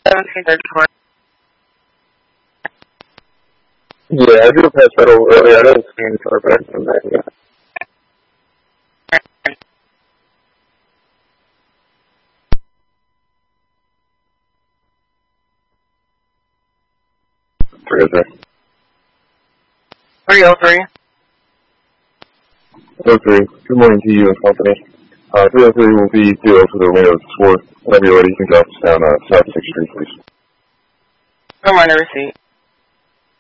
1734. Yeah, I drove past that earlier. I don't see any car back from that yet. Forget that. 303. Okay, good morning to you and company. 303 will be due for the remainder of the tour. Whenever you're ready, you can drop us down South 6th Street, please. Good morning, receipt.